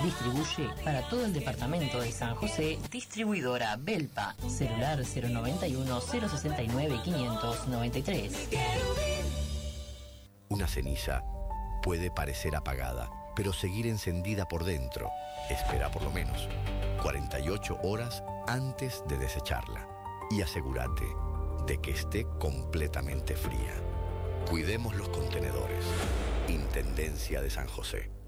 Distribuye para todo el departamento de San José, distribuidora Belpa, celular 091 069 593. Una ceniza puede parecer apagada, pero seguir encendida por dentro. Espera por lo menos 48 horas antes de desecharla y asegúrate de que esté completamente fría. Cuidemos los contenedores. Intendencia de San José.